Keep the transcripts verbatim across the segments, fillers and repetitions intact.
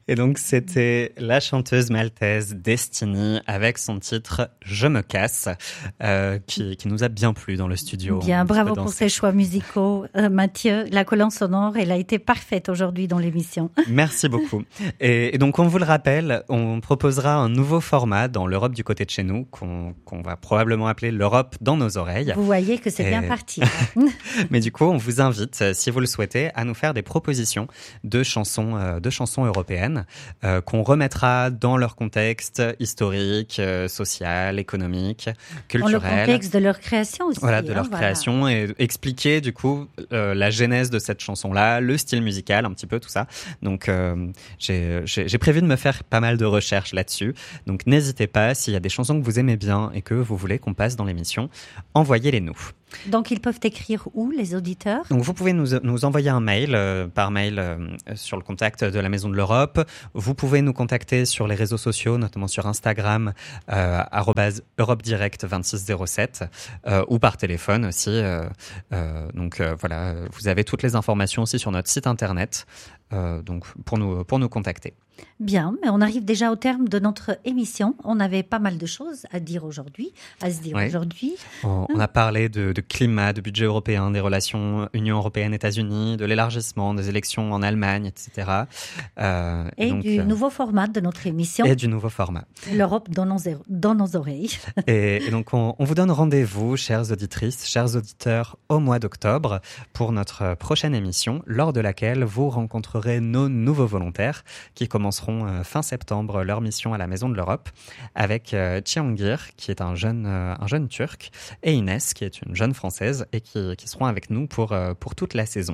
Et donc, c'était la chanteuse maltaise Destiny avec son titre « Je me casse euh, » qui, qui nous a bien plu dans le studio. Bien, bravo pour ces choix musicaux. Euh, Mathieu, la colonne sonore, elle a été parfaite aujourd'hui dans l'émission. Merci beaucoup. Et, et donc, on vous le rappelle, on proposera un nouveau format dans l'Europe du côté de chez nous, qu'on, qu'on va probablement appeler l'Europe dans nos oreilles. Vous voyez que c'est et... bien parti. Mais du coup, on vous invite, si vous le souhaitez, à nous faire des propositions de chansons, euh, de chansons européennes euh, qu'on remettra dans leur contexte historique, euh, social, économique, culturel. Dans le contexte de leur création aussi. Voilà, de hein, leur voilà. création et expliquer du coup euh, la genèse de cette chanson-là, le style musical, un petit peu tout ça. Donc, euh, j'ai, j'ai, j'ai prévu de me faire pas mal de recherches là-dessus. Donc, n'hésitez pas, s'il y a des chansons que vous aimez bien et que vous voulez qu'on passe dans l'émission, envoyez-les nous. Donc, ils peuvent écrire où, les auditeurs ? Donc, vous pouvez nous, nous envoyer un mail, euh, par mail euh, sur le contact de la Maison de l'Europe. Vous pouvez nous contacter sur les réseaux sociaux, notamment sur Instagram, euh, arobase Europe Direct vingt-six zéro sept, euh, ou par téléphone aussi. Euh, euh, donc, euh, voilà, vous avez toutes les informations aussi sur notre site internet, euh, donc pour nous, pour nous contacter. Bien, mais on arrive déjà au terme de notre émission. On avait pas mal de choses à dire aujourd'hui, à se dire oui. aujourd'hui. On, on a parlé de, de climat, de budget européen, des relations Union européenne-États-Unis, de l'élargissement, des élections en Allemagne, et cetera. Euh, et et donc, du euh, nouveau format de notre émission. Et du nouveau format. L'Europe dans nos, dans nos oreilles. et, et donc, on, on vous donne rendez-vous, chères auditrices, chers auditeurs, au mois d'octobre pour notre prochaine émission, lors de laquelle vous rencontrerez nos nouveaux volontaires qui commenceront fin septembre leur mission à la Maison de l'Europe avec euh, Cihangir, qui est un jeune, euh, un jeune Turc, et Inès, qui est une jeune Française, et qui, qui seront avec nous pour, euh, pour toute la saison.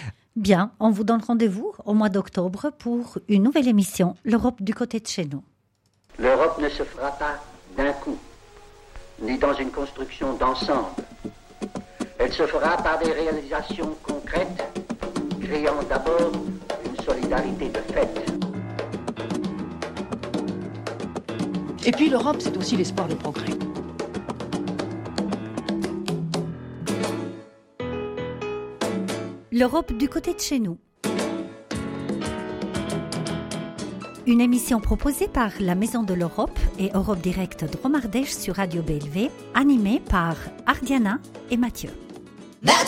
Bien, on vous donne rendez-vous au mois d'octobre pour une nouvelle émission, l'Europe du côté de chez nous. L'Europe ne se fera pas d'un coup, ni dans une construction d'ensemble. Elle se fera par des réalisations concrètes, créant d'abord une solidarité de fait. Et puis l'Europe, c'est aussi l'espoir de progrès. L'Europe du côté de chez nous. Une émission proposée par la Maison de l'Europe et Europe Direct Dromardèche sur Radio B L V, animée par Ardiana et Mathieu.